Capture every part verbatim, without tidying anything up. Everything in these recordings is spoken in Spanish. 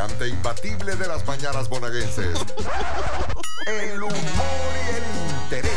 gigante imbatible de las mañanas monaguenses. El humor y el interés.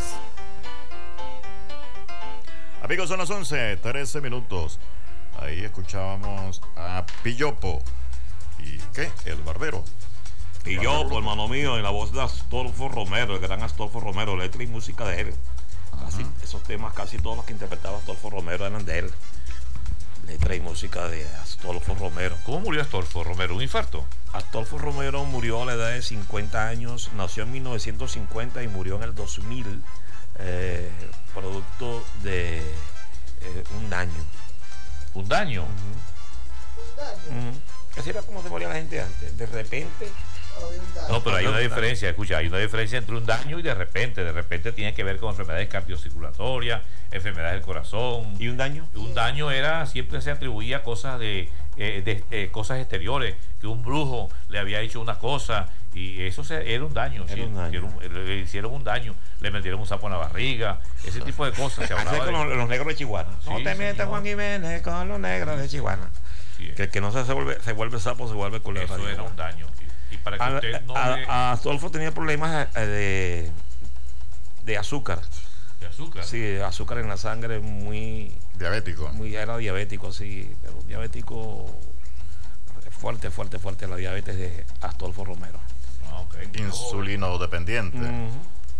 Amigos, son las once, trece minutos. Ahí escuchábamos a Pillopo. ¿Y qué? El barbero. Pillopo, hermano mío, en la voz de Astolfo Romero, el gran Astolfo Romero, letra y música de él. Casi, esos temas, casi todos los que interpretaba Astolfo Romero eran de él. Letra y música de Astolfo Romero. ¿Cómo murió Astolfo Romero? ¿Un infarto? Astolfo Romero murió a la edad de cincuenta años, nació en mil novecientos cincuenta y murió en el dos mil, eh, producto de eh, un daño. ¿Un daño? Uh-huh. Un daño. Uh-huh. Así era como se moría la gente antes. De repente. No, pero hay una diferencia, escucha, hay una diferencia entre un daño y de repente. De repente tiene que ver con enfermedades cardiocirculatorias, enfermedades del corazón. ¿Y un daño? Un daño era, siempre se atribuía a cosas de, eh, de eh, cosas exteriores, que un brujo le había hecho una cosa y eso se, era un daño. Era sí, un daño. Era un, le hicieron un daño, le metieron un sapo en la barriga, ese tipo de cosas. Se hablaba con de... los, los negros de Chihuahua. Sí, no te metas, Juan Jiménez, con los negros de Chihuahua. Sí, que el que no se, se, vuelve, se vuelve sapo, se vuelve culebra. Eso era un daño. Y para que a, usted no a, le... a Astolfo tenía problemas de, de azúcar. ¿De azúcar? Sí, azúcar en la sangre, muy... Diabético. Muy, era diabético, sí, pero diabético fuerte, fuerte, fuerte, la diabetes de Astolfo Romero. Ah, okay. Insulino dependiente. Uh-huh.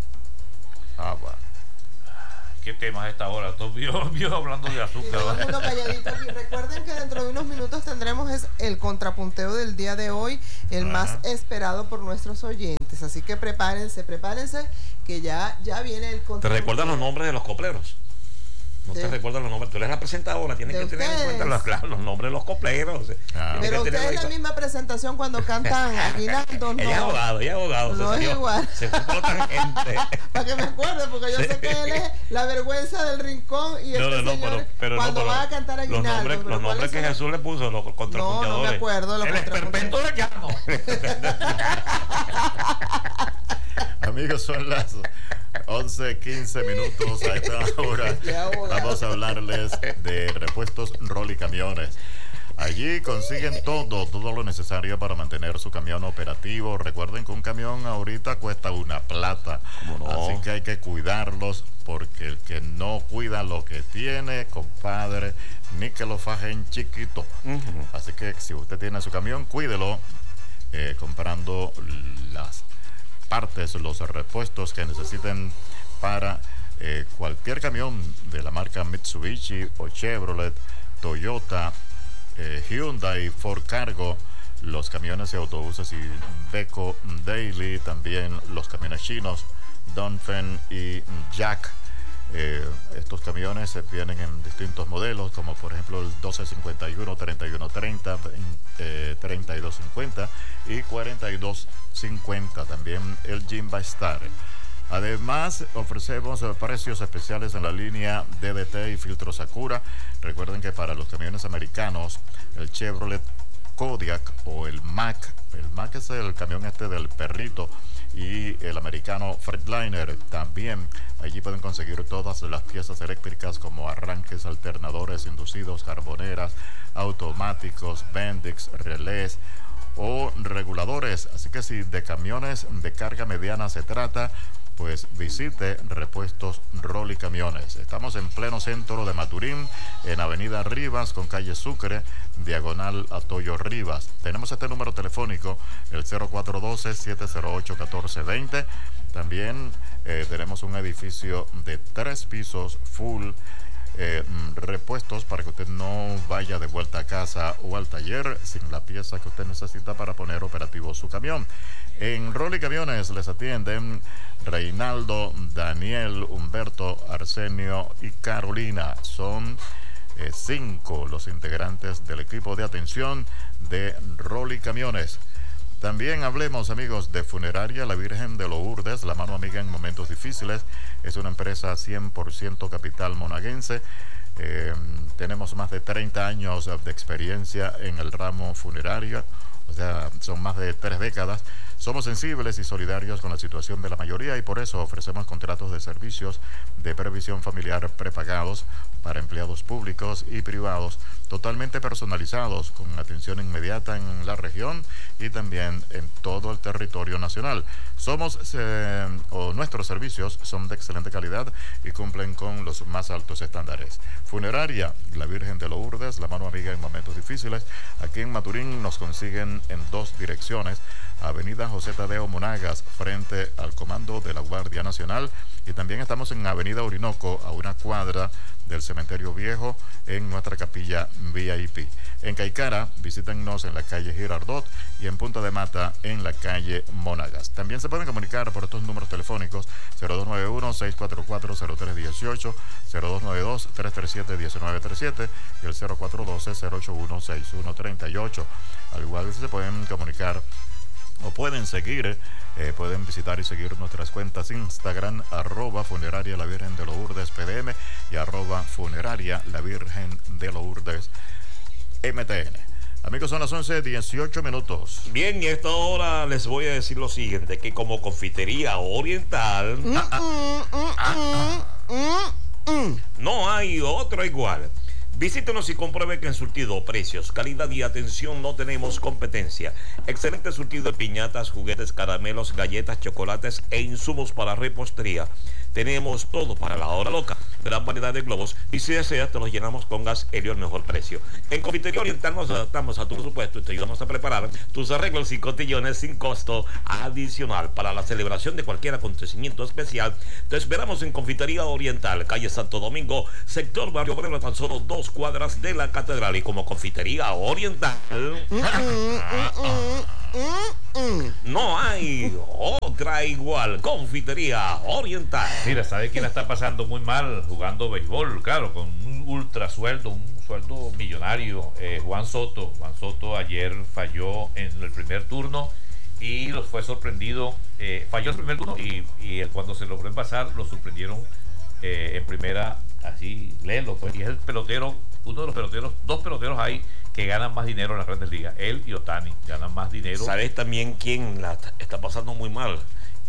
Ah, bueno. ¿Qué temas a esta hora? Todos vio hablando de azúcar. Todo el mundo calladito aquí. Recuerden que dentro de unos minutos tendremos es el contrapunteo del día de hoy, el Ajá. más esperado por nuestros oyentes. Así que prepárense, prepárense, que ya, ya viene el contrapunteo. ¿Te recuerdan los nombres de los copleros? ¿No te recuerdan los nombres? Tú eres la presentadora, tienes que ustedes? tener en cuenta los, claro, los nombres de los copleros. Ah. Pero ustedes es la misma presentación cuando cantan Aguinaldo, ¿no? Ella es abogado, ella es abogado. No es igual. Se fue por otra gente. Para que me acuerde, porque yo sí. sé que él es la vergüenza del rincón y no, este no, señor pero, pero cuando no, pero va a cantar Aguinaldo. Los nombres, los nombres que Jesús le puso, los contrapunteadores. No, no me acuerdo. El esperpento de llano. Amigos, son las once quince minutos. A esta hora vamos a hablarles de repuestos Rolly Camiones. Allí consiguen todo, todo lo necesario para mantener su camión operativo. Recuerden que un camión ahorita cuesta una plata. No? Así que hay que cuidarlos, porque el que no cuida lo que tiene, compadre, ni que lo fajen chiquito. Uh-huh. Así que si usted tiene su camión, cuídelo eh, comprando las partes, los repuestos que necesiten para eh, cualquier camión de la marca Mitsubishi o Chevrolet, Toyota, eh, Hyundai, Ford Cargo, los camiones y autobuses y Iveco Daily, también los camiones chinos Dongfeng y Jack. Eh, estos camiones vienen en distintos modelos, como por ejemplo el doce cincuenta y uno, treinta y uno treinta, eh, treinta y dos cincuenta y cuarenta y dos cincuenta, también el Jimba Star. Además, ofrecemos precios especiales en la línea D D T y filtro Sakura. Recuerden que para los camiones americanos, el Chevrolet Kodiak o el Mack, el Mack es el camión este del perrito, y el americano Freightliner también. Allí pueden conseguir todas las piezas eléctricas como arranques, alternadores inducidos, carboneras, automáticos, Bendix, relés o reguladores. Así que si de camiones de carga mediana se trata, pues visite Repuestos Rolly Camiones. Estamos en pleno centro de Maturín, en Avenida Rivas con calle Sucre, diagonal a Toyo Rivas. Tenemos este número telefónico, el cero cuatro uno dos, siete cero ocho, uno cuatro dos cero. También eh, tenemos un edificio de tres pisos full, eh, repuestos para que usted no vaya de vuelta a casa o al taller sin la pieza que usted necesita para poner operativo su camión. En Rolly Camiones les atienden Reinaldo, Daniel, Humberto, Arsenio y Carolina. Son eh, cinco los integrantes del equipo de atención de Rolly Camiones. También hablemos, amigos, de Funeraria La Virgen de Lourdes, la mano amiga en momentos difíciles. Es una empresa cien por ciento capital monaguense. Eh, tenemos más de treinta años de experiencia en el ramo funerario, o sea, son más de tres décadas. Somos sensibles y solidarios con la situación de la mayoría y por eso ofrecemos contratos de servicios de previsión familiar prepagados para empleados públicos y privados, totalmente personalizados, con atención inmediata en la región y también en todo el territorio nacional. Somos, eh, o nuestros servicios son de excelente calidad y cumplen con los más altos estándares. Funeraria La Virgen de Lourdes, la mano amiga en momentos difíciles. Aquí en Maturín nos consiguen en dos direcciones: Avenida José Tadeo Monagas, frente al Comando de la Guardia Nacional, y también estamos en Avenida Orinoco, a una cuadra del Cementerio Viejo, en nuestra capilla V I P. En Caicara, visítennos en la calle Girardot y en Punta de Mata, en la calle Monagas. También se pueden comunicar por estos números telefónicos: cero dos nueve uno, seis cuatro cuatro, cero tres uno ocho, cero dos nueve dos, tres tres siete, uno nueve tres siete y el cero cuatro uno dos, cero ocho uno, seis uno tres ocho. Al igual que se pueden comunicar o pueden seguir, eh, pueden visitar y seguir nuestras cuentas Instagram, arroba funeraria la Virgen de Lourdes P D M y arroba funeraria la Virgen de Lourdes M T N. Amigos, son las once dieciocho minutos. Bien, y a esta hora les voy a decir lo siguiente, que como confitería oriental Mm, ah, ah, mm, mm, ah, ah, mm, mm. no hay otro igual. Visítenos y compruebe que en surtido, precios, calidad y atención no tenemos competencia. Excelente surtido de piñatas, juguetes, caramelos, galletas, chocolates e insumos para repostería. Tenemos todo para la hora loca. Gran variedad de globos y si deseas te los llenamos con gas helio al mejor precio. En Confitería Oriental nos adaptamos a tu presupuesto y te ayudamos a preparar tus arreglos y cotillones sin costo adicional. Para la celebración de cualquier acontecimiento especial, te esperamos en Confitería Oriental, calle Santo Domingo, sector Barrio Obrero, tan solo dos cuadras de la Catedral. Y como Confitería Oriental, Mm, mm, mm, mm. no hay otra igual. Confitería Oriental. Mira, ¿sabe quién la está pasando muy mal jugando béisbol? Claro, con un ultra sueldo, un sueldo millonario. Eh, Juan Soto. Juan Soto ayer falló en el primer turno y los fue sorprendido. Eh, falló el primer turno y, y cuando se logró pasar, lo sorprendieron eh, en primera, así, léelo, pues. Y es el pelotero, uno de los peloteros, dos peloteros hay que ganan más dinero en las Grandes Ligas. Él y Ohtani ganan más dinero. ¿Sabes también quién la está pasando muy mal?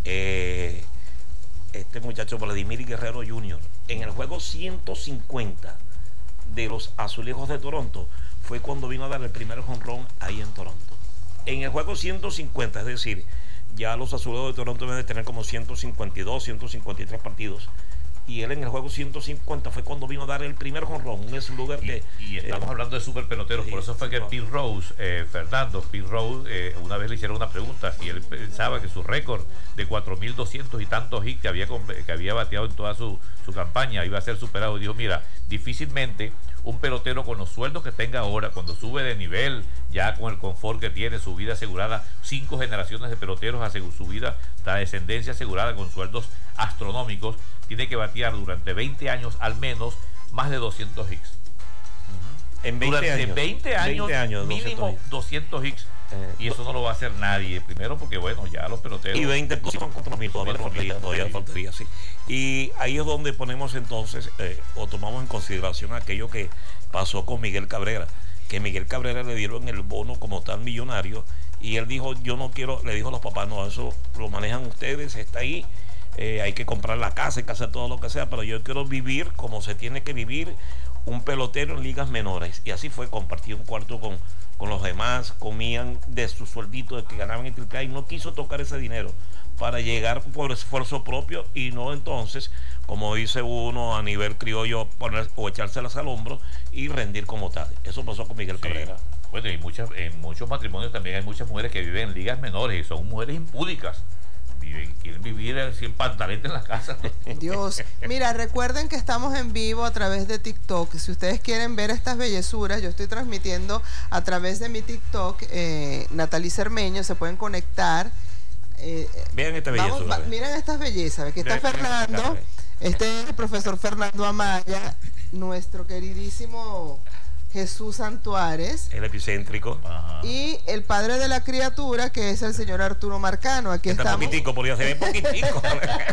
Eh, este muchacho Vladimir Guerrero junior En el juego ciento cincuenta de los Azulejos de Toronto fue cuando vino a dar el primer jonrón ahí en Toronto. En el juego ciento cincuenta, es decir, ya los Azulejos de Toronto deben de tener como ciento cincuenta y dos, ciento cincuenta y tres partidos. Y él en el juego ciento cincuenta fue cuando vino a dar el primer jonrón, un slugger que... Y, y estamos eh, hablando de super peloteros, sí, por eso fue que Pete Rose, eh, Fernando, Pete Rose, eh, una vez le hicieron una pregunta si él pensaba que su récord de cuatro mil doscientos y tantos hits que había, que había bateado en toda su, su campaña iba a ser superado. Y dijo, mira, difícilmente un pelotero con los sueldos que tenga ahora, cuando sube de nivel, ya con el confort que tiene, su vida asegurada, cinco generaciones de peloteros, su vida, la descendencia asegurada con sueldos astronómicos, tiene que batear durante veinte años al menos más de doscientos hits. Uh-huh. En veinte durante años, veinte años, veinte años mínimo doscientos hits. Eh, y eso no lo va a hacer nadie. Primero porque, bueno, ya los peloteros... Y veinte posiciones contra mí, todavía faltaría, todavía faltaría, sí. Y ahí es donde ponemos entonces, eh, o tomamos en consideración aquello que pasó con Miguel Cabrera. Que Miguel Cabrera le dieron el bono como tal millonario. Y él dijo, yo no quiero, le dijo a los papás, no, eso lo manejan ustedes, está ahí. Eh, hay que comprar la casa, hay que hacer todo lo que sea, pero yo quiero vivir como se tiene que vivir un pelotero en ligas menores. Y así fue, compartí un cuarto con, con los demás, comían de su sueldito de que ganaban en triple A y no quiso tocar ese dinero para llegar por esfuerzo propio y no entonces, como dice uno a nivel criollo, poner o echárselas al hombro y rendir como tal. Eso pasó con Miguel sí. Cabrera. Bueno, y muchas, en muchos matrimonios también hay muchas mujeres que viven en ligas menores y son mujeres impúdicas. Viven, quieren vivir sin pantaleta en la casa. Dios, mira, recuerden que estamos en vivo a través de TikTok. Si ustedes quieren ver estas bellezuras, yo estoy transmitiendo a través de mi TikTok, eh, Natalie Cermeño, se pueden conectar. Eh, Vean esta belleza. Vamos, va, miren estas bellezas. Aquí está Fernando, este es el profesor Fernando Amaya, nuestro queridísimo Jesús Santuárez, el epicéntrico. Ajá. Y el padre de la criatura, que es el señor Arturo Marcano. Aquí está estamos. poquitico, podría ser poquitico. Aquí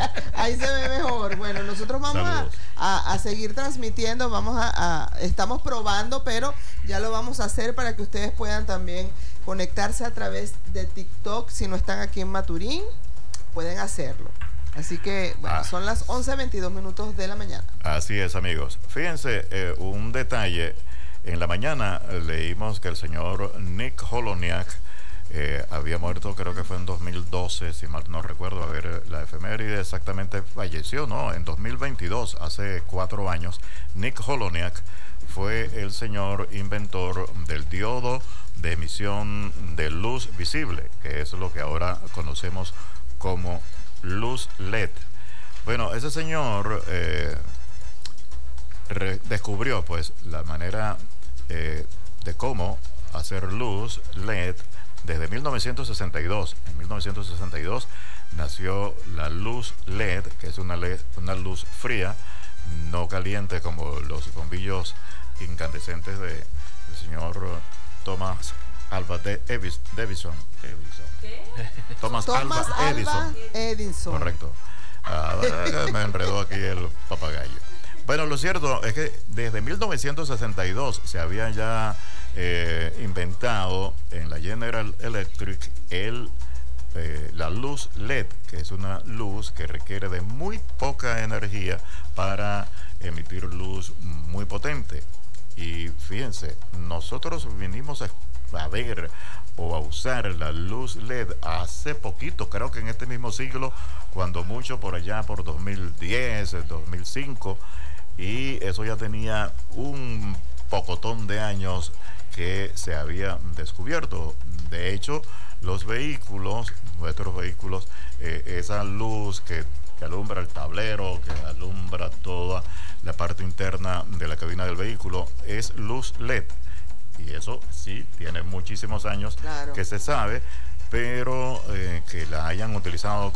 ahí se ve mejor. Bueno, nosotros vamos a, a, a seguir transmitiendo, vamos a, a, estamos probando, pero ya lo vamos a hacer para que ustedes puedan también conectarse a través de TikTok. Si no están aquí en Maturín, pueden hacerlo. Así que, bueno, ah. son las once veintidós minutos de la mañana. Así es, amigos. Fíjense, eh, un detalle. En la mañana leímos que el señor Nick Holoniak eh, había muerto, creo que fue en dos mil doce, si mal no recuerdo, a ver, la efeméride exactamente, falleció, ¿no? En dos mil veintidós, hace cuatro años. Nick Holoniak fue el señor inventor del diodo de emisión de luz visible, que es lo que ahora conocemos como luz L E D. Bueno, ese señor eh, descubrió pues la manera eh, de cómo hacer luz L E D desde mil novecientos sesenta y dos. En mil novecientos sesenta y dos nació la luz L E D, que es una, L E D, una luz fría, no caliente como los bombillos incandescentes de el señor Thomas Alva de Edison. Edison. ¿Qué? Thomas, Thomas Alva Edison. Alva Edison. Correcto. Ah, me enredó aquí el papagayo. Bueno, lo cierto es que desde mil novecientos sesenta y dos se había ya eh, inventado en la General Electric el, eh, la luz L E D, que es una luz que requiere de muy poca energía para emitir luz muy potente. Y fíjense, nosotros vinimos a, a ver o a usar la luz L E D hace poquito, creo que en este mismo siglo, cuando mucho por allá por dos mil diez, dos mil cinco, y eso ya tenía un pocotón de años que se había descubierto. De hecho, los vehículos, nuestros vehículos, eh, esa luz que, que alumbra el tablero, que alumbra toda la parte interna de la cabina del vehículo, es luz L E D. Y eso sí, tiene muchísimos años, claro, que se sabe, pero eh, que la hayan utilizado